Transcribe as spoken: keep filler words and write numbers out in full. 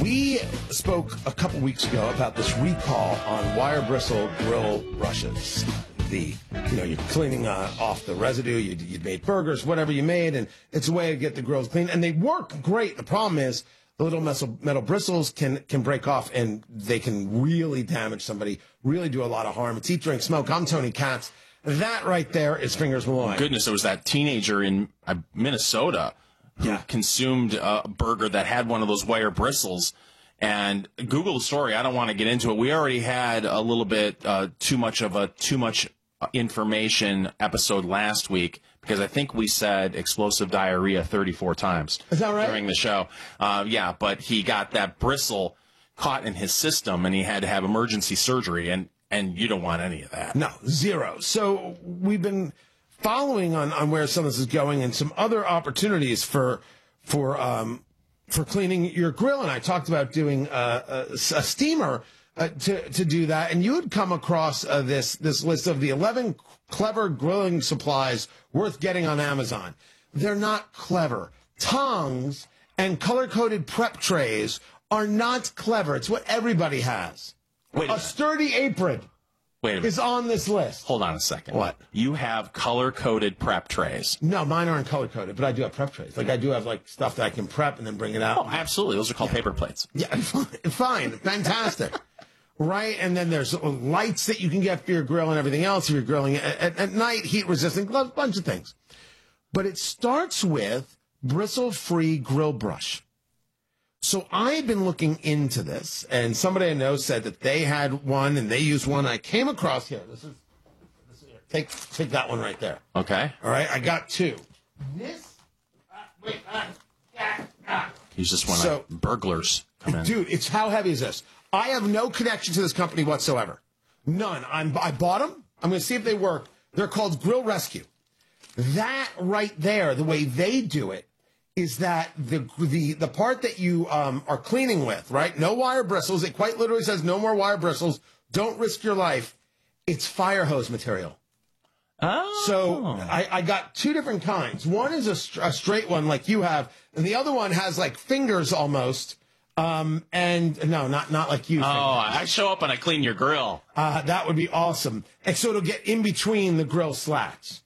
We spoke a couple weeks ago about this recall on wire bristle grill brushes. The, you know, you're cleaning uh, off the residue, you, you made burgers, whatever you made, and it's a way to get the grills clean. And they work great. The problem is the little metal, metal bristles can, can break off, and they can really damage somebody, really do a lot of harm. It's Eat, Drink, Smoke. I'm Tony Katz. That right there is Fingers Malloy. Goodness, it was that teenager in uh, Minnesota who yeah. consumed a burger that had one of those wire bristles. And Google the story. I don't want to get into it. We already had a little bit uh, too much of a too much information episode last week because I think we said explosive diarrhea thirty-four times. Is that right? During the show. Uh, yeah, but he got that bristle caught in his system and he had to have emergency surgery. And, and you don't want any of that. No, zero. So we've been following on, on where some of this is going and some other opportunities for for um, for cleaning your grill. And I talked about doing uh, a, a steamer uh, to to do that. And you had come across uh, this this list of the eleven clever grilling supplies worth getting on Amazon. They're not clever. Tongs and color-coded prep trays are not clever. It's what everybody has. Wait a, a sturdy apron. Wait a minute. Is on this list. Hold on a second. What? You have color-coded prep trays. No, mine aren't color-coded, but I do have prep trays. Like, I do have, like, stuff that I can prep and then bring it out. Oh, absolutely. Those are called yeah. paper plates. Yeah, fine. fine. Fantastic. Right? And then there's lights that you can get for your grill and everything else. If you're grilling at, at, at night, heat-resistant gloves, a bunch of things. But it starts with bristle-free grill brush. So I've been looking into this, and somebody I know said that they had one, and they used one. I came across here. This is, this is here. Take take that one right there. Okay. All right, I got two. This, uh, wait, uh, uh, uh. He's just one so, of burglars. Come in. Dude, it's how heavy is this? I have no connection to this company whatsoever. None. I'm, I bought them. I'm going to see if they work. They're called Grill Rescue. That right there, the way they do it, is that the the the part that you um, are cleaning with, right? No wire bristles. It quite literally says no more wire bristles. Don't risk your life. It's fire hose material. Oh. So I, I got two different kinds. One is a, st- a straight one like you have, and the other one has like fingers almost. Um, and no, not not like you. Oh, fingers. I show up and I clean your grill. Uh, that would be awesome. And so it'll get in between the grill slats.